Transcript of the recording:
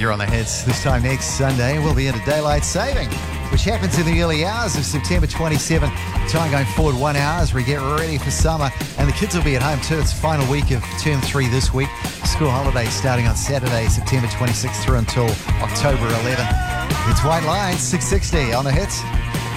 You're on the hits. This time next Sunday, we'll be into daylight saving, which happens in the early hours of September 27. Time going forward 1 hour as we get ready for summer. And the kids will be at home too. It's the final week of term 3 this week. School holidays starting on Saturday, September 26th through until October 11th. It's White Lines, 660 on the hits.